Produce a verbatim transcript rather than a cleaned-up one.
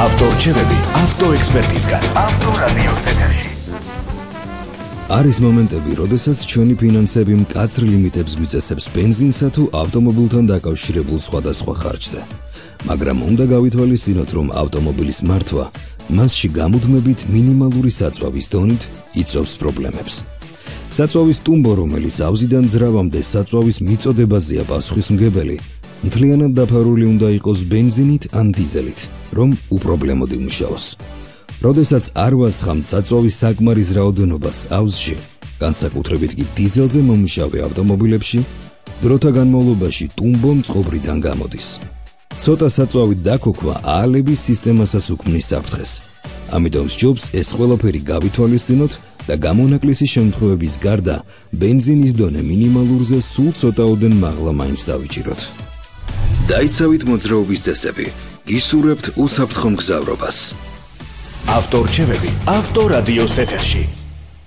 ავტორჩევები ავტოექსპერტისგან. ავტორადიო ეთერში. არის მომენტები, როდესაც ჩვენი ფინანსები მკაცრ ლიმიტებს გვიწესებს ბენზინსა თუ ავტომობილთან დაკავშირებულ სხვადასხვა ხარჯზე. მაგრამ უნდა გავითვალისწინოთ, რომ ავტომობილის მართვა მასში გამუდმებით მინიმალური საწვავის დონით იწვევს პრობლემებს. საწვავის ტუმბო, რომელიც ავზიდან ძრავამდე საწვავის მიწოდებაზეა პასუხისმგებელი, მთლიანად დაფარული უნდა იყოს ბენზინით ან დიზელით, რომ უპრობლემოდ იმუშაოს. როდესაც არ ვასხამთ საწვავის საკმარის რაოდენობას აუზში, განსაკუთრებით კი დიზელზე მომუშავე ავტომობილებში, დროთა განმავლობაში ტუმბო მწყობრიდან გამოდის. ცოტა საწვავით დაქოქვა აალების სისტემასაც უქმნის საფრთხეს. ამიტომ სჯობს ეს ყველაფერი გავითვალისწინოთ და გამონაკლისი შემთხვევების გარდა ბენზინის დონე მინიმალურზე სულ ცოტაოდენ მაღლა მაინც დავიჭიროთ. დაიცავით მოძრაობის წესები, გისურვებთ უსაფრთხო მგზავრობას. ავტორჩევები ავტორადიოს ეთერში.